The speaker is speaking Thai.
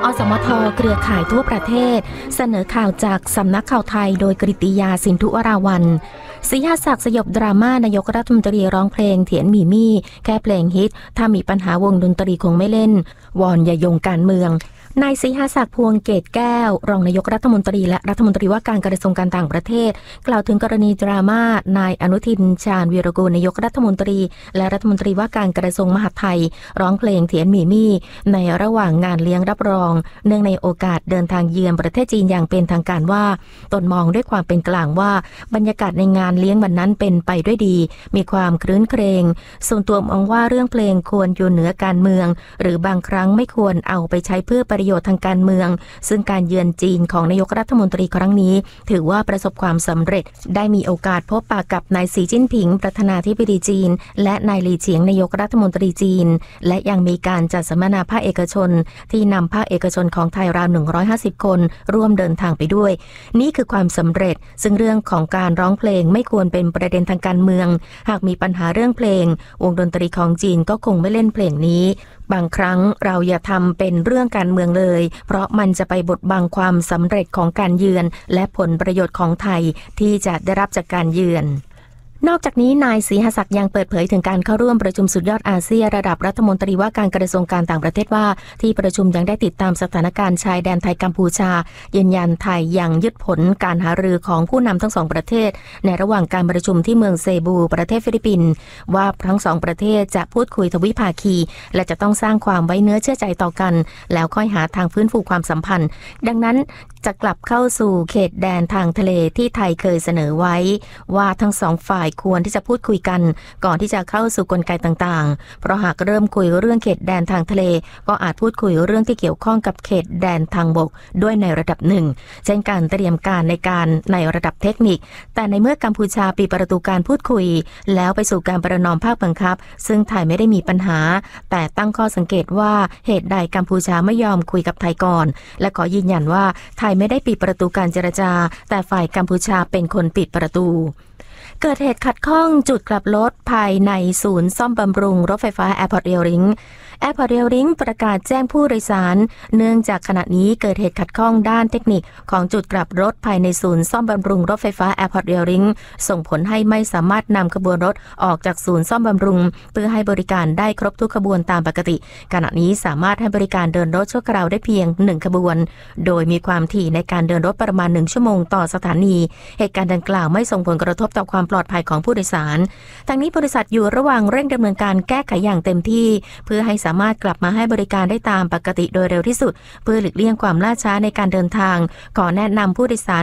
อสมทเครือข่ายทั่วประเทศเสนอข่าวจากสำนักข่าวไทยโดยกฤติยาสินธุวราวัลย์ศรีหศักดิ์สยบดราม่านายกรัฐมนตรีร้องเพลงเถียนหมี่มี่แค่เพลงฮิตถ้ามีปัญหาวงดนตรีคงไม่เล่นวอนอย่าโยงการเมืองนายศรีหศักดิ์พวงเกตแก้วรองนายกรัฐมนตรีและรัฐมนตรีว่าการกระทรวงการต่างประเทศกล่าวถึงกรณีดราม่านายอนุทินชาญวีรกูลนายกรัฐมนตรีและรัฐมนตรีว่าการกระทรวงมหาดไทยร้องเพลงเถียนหมี่มี่ในระหว่างงานเลี้ยงรับรองเนื่องในโอกาสเดินทางเยือนประเทศจีนอย่างเป็นทางการว่าตนมองด้วยความเป็นกลางว่าบรรยากาศในงานเลี้ยงวันนั้นเป็นไปด้วยดีมีความครื้นเครงส่วนตัวมองว่าเรื่องเพลงควรอยู่เหนือการเมืองหรือบางครั้งไม่ควรเอาไปใช้เพื่อประโยชน์ทางการเมืองซึ่งการเยือนจีนของนายกรัฐมนตรีครั้งนี้ถือว่าประสบความสำเร็จได้มีโอกาสพบปะกับนายสีจิ้นผิงประธานาธิบดีจีนและนายหลี่เฉียงนายกรัฐมนตรีจีนและยังมีการจัดสัมมนาภาคเอกชนที่นำภาคเอกชนของไทยราว150คนร่วมเดินทางไปด้วยนี่คือความสำเร็จซึ่งเรื่องของการร้องเพลงไม่ควรเป็นประเด็นทางการเมืองหากมีปัญหาเรื่องเพลงวงดนตรีของจีนก็คงไม่เล่นเพลงนี้บางครั้งเราอย่าทำเป็นเรื่องการเมืองเลยเพราะมันจะไปบดบังความสำเร็จของการเยือนและผลประโยชน์ของไทยที่จะได้รับจากการเยือนนอกจากนี้นายศรีหศักดิ์ยังเปิดเผยถึงการเข้าร่วมประชุมสุดยอดอาเซียนระดับรัฐมนตรีว่าการกระทรวงการต่างประเทศว่าที่ประชุมยังได้ติดตามสถานการณ์ชายแดนไทยกัมพูชายืนยันไทยยังยึดผลการหารือของผู้นำทั้งสองประเทศในระหว่างการประชุมที่เมืองเซบูประเทศฟิลิปปินส์ว่าทั้งสองประเทศจะพูดคุยทวิภาคีและจะต้องสร้างความไว้เนื้อเชื่อใจต่อกันแล้วค่อยหาทางฟื้นฟูความสัมพันธ์ดังนั้นจะกลับเข้าสู่เขตแดนทางทะเลที่ไทยเคยเสนอไว้ว่าทั้งสองฝ่ายควรที่จะพูดคุยกันก่อนที่จะเข้าสู่กลไกต่างๆเพราะหากเริ่มคุยเรื่องเขตแดนทางทะเลก็อาจพูดคุยเรื่องที่เกี่ยวข้องกับเขตแดนทางบกด้วยในระดับหนึ่งเช่นการเตรียมการในระดับเทคนิคแต่ในเมื่อกัมพูชาปิดประตูการพูดคุยแล้วไปสู่การประนอมภาคบังคับซึ่งไทยไม่ได้มีปัญหาแต่ตั้งข้อสังเกตว่าเหตุใดกัมพูชาไม่ยอมคุยกับไทยก่อนและขอยืนยันว่าไทยไม่ได้ปิดประตูการเจรจาแต่ฝ่ายกัมพูชาเป็นคนปิดประตูเกิดเหตุขัดข้องจุดกลับรถภายในศูนย์ซ่อมบำรุงรถไฟฟ้า Airport Rail Link Airport Rail Link ประกาศแจ้งผู้โดยสารเนื่องจากขณะนี้เกิดเหตุขัดข้องด้านเทคนิคของจุดกลับรถภายในศูนย์ซ่อมบำรุงรถไฟฟ้า Airport Rail Link ส่งผลให้ไม่สามารถนำขบวนรถออกจากศูนย์ซ่อมบำรุงเพื่อให้บริการได้ครบทุกขบวนตามปกติขณะนี้สามารถให้บริการเดินรถชั่วคราวได้เพียง1ขบวนโดยมีความถี่ในการเดินรถประมาณ1ชั่วโมงต่อสถานีเหตุการณ์ดังกล่าวไม่ส่งผลกระทบต่อความปลอดภัยของผู้โดยสารทั้งนี้บริษัทอยู่ระหว่างเร่งดำเนินการแก้ไขอย่างเต็มที่เพื่อให้สามารถกลับมาให้บริการได้ตามปกติโดยเร็วที่สุดเพื่อหลีกเลี่ยงความล่าช้าในการเดินทางขอแนะนำผู้โดยสาร